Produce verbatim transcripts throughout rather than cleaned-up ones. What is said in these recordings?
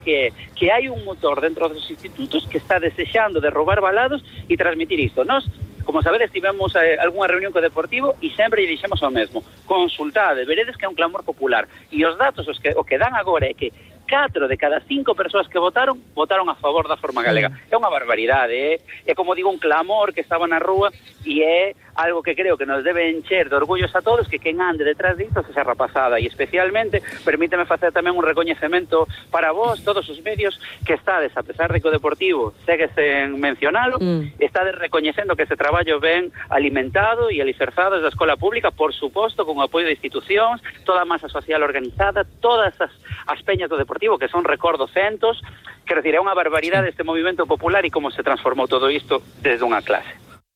que, que hai un motor dentro dos institutos que está desexando de roubar balados e transmitir isto. Nós, como sabedes, tivemos eh, algunha reunión co Deportivo e sempre lle dixemos o mesmo. Consultade, veredes que é un clamor popular. E os datos os que, o que dan agora é que catro de cada cinco persoas que votaron, votaron a favor da forma galega. É unha barbaridade, é, é como digo, un clamor que estaba na rúa e é algo que creo que nos debe encher de orgullos a todos, que quen ande detrás disto se xa rapazada. E especialmente, permíteme facer tamén un recoñecemento para vos, todos os medios que estades, a pesar de que o Deportivo segue sen mencionalo, mm. estades recoñecendo que ese traballo ben alimentado e alicerzado desde a escola pública, por suposto, con o apoio de institucións, toda a masa social organizada, todas as, as peñas do Deportivo, que son, recordo, centos. Quero dicir, é unha barbaridade este movimento popular e como se transformou todo isto desde unha clase.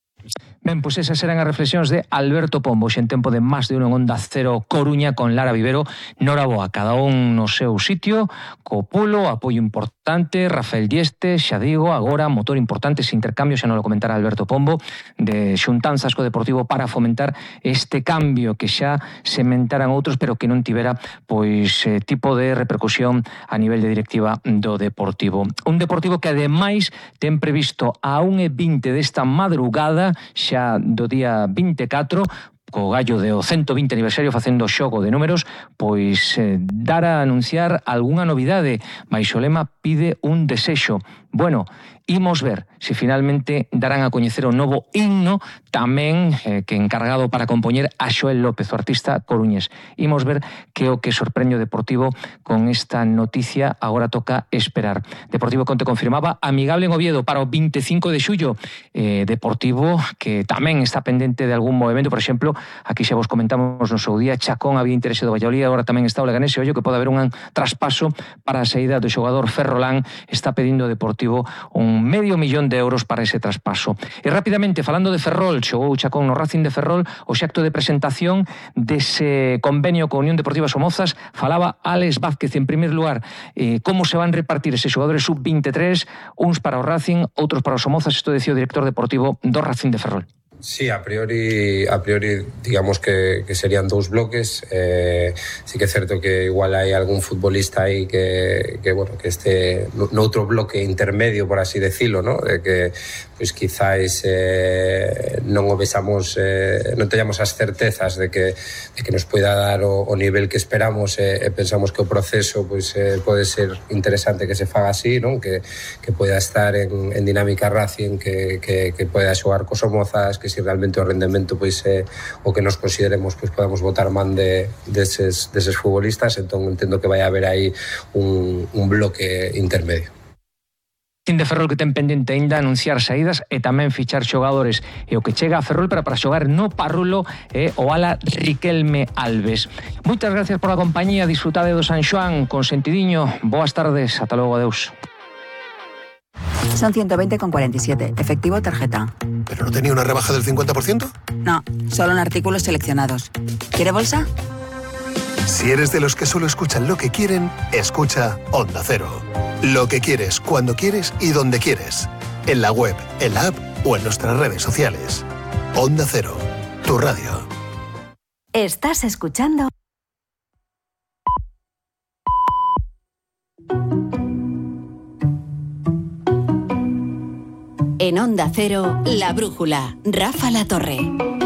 Ben, pois esas eran as reflexións de Alberto Pombo, en tempo de Más de Uno en Onda Cero Coruña con Lara Vivero. Noraboa, cada un no seu sitio, co pulo, apoio importante, Rafael Dieste, xa digo, agora, motor importante, ese intercambio, xa non lo comentara Alberto Pombo, de xuntanzas co Deportivo para fomentar este cambio que xa sementaran outros, pero que non tivera, pois, eh, tipo de repercusión a nivel de directiva do Deportivo. Un Deportivo que, ademais, ten previsto a unha e vinte desta madrugada, xa do día vinte e catro, co gallo do ciento vinte aniversario facendo xogo de números, pois eh, dar a anunciar algunha novidade. Baixo lema pide un desexo. Bueno, imos ver se finalmente darán a coñecer o novo himno, tamén eh, que encargado para compoñer a Xoel López, o artista coruñés. Imos ver que o que sorprende o Deportivo con esta noticia. Agora toca esperar. Deportivo Conte confirmaba amigable en Oviedo para o vinte e cinco de xullo. Eh, Deportivo que tamén está pendente de algún movimento, por exemplo, aquí xa vos comentamos no seu día, Chacón había interese do Valladolid, agora tamén está o Leganés, e ollo que pode haber un traspaso para a saída do xogador Ferrolán. Está pedindo o Deportivo un medio millón de euros para ese traspaso. E rapidamente, falando de Ferrol, xogou Chacón no Racing de Ferrol, o xacto de presentación dese convenio con Unión Deportiva Somozas, falaba Alex Vázquez en primer lugar, eh, como se van repartir eses xogadores sub veintitrés, uns para o Racing, outros para o Somozas. Isto decía o director deportivo do Racing de Ferrol. Sí, a priori, a priori digamos que, que serían dous bloques. Eh, sí que é certo que igual hai algún futbolista aí que, que bueno, que este noutro bloque intermedio, por así decirlo, ¿no? De que pois quizáis eh, non o vexamos, eh, non teñamos as certezas de que, de que nos poida dar o, o nivel que esperamos, e eh, pensamos que o proceso pois, eh, pode ser interesante que se faga así, ¿no? que, que poida estar en, en dinámica Racing, que, que, que poida xogar co Somozas, que si realmente o rendemento pois é o que nos consideremos, pois podemos botar man de deses, deses futbolistas. Entón entendo que vai haber aí un, un bloque intermedio. Racing de Ferrol que ten pendente aínda anunciar saídas e tamén fichar xogadores, e o que chega a Ferrol para para xogar no Parrulo é o ala Riquelme Alves. Moitas gracias por a compañía, disfrutade do San Xoán con sentidiño. Boas tardes, ata logo, adeus. Son ciento veinte con cuarenta y siete, efectivo tarjeta. ¿Pero no tenía una rebaja del cincuenta por ciento? No, solo en artículos seleccionados. ¿Quiere bolsa? Si eres de los que solo escuchan lo que quieren, escucha Onda Cero. Lo que quieres, cuando quieres y donde quieres. En la web, en la app o en nuestras redes sociales. Onda Cero, tu radio. Estás escuchando en Onda Cero, La Brújula, Rafa La Torre.